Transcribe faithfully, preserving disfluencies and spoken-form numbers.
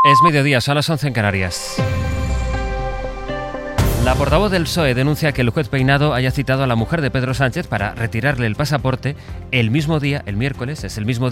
Es mediodía, son las once en Canarias. La portavoz del P S O E denuncia que el juez Peinado haya citado a la mujer de Pedro Sánchez para retirarle el pasaporte el mismo día, el miércoles, es el mismo día